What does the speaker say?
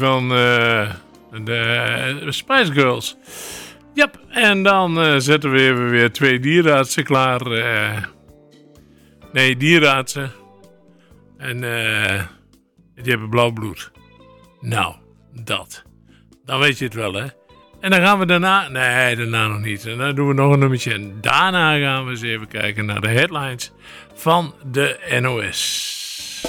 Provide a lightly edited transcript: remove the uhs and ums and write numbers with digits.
van de Spice Girls. Yep, en dan zetten we even weer 2 dierenartsen klaar. Dierenartsen. En die hebben blauw bloed. Nou, dat. Dan weet je het wel, hè. En dan gaan we daarna... Nee, daarna nog niet. En dan doen we nog een nummertje. En daarna gaan we eens even kijken naar de headlines van de NOS.